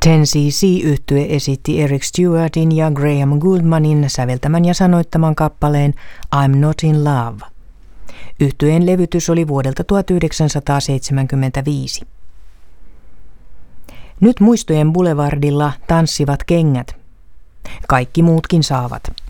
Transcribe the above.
10cc-yhtye esitti Eric Stewartin ja Graham Gouldmanin säveltämän ja sanoittaman kappaleen I'm Not in Love. Yhtyeen levytys oli vuodelta 1975. Nyt muistojen boulevardilla tanssivat kengät. Kaikki muutkin saavat.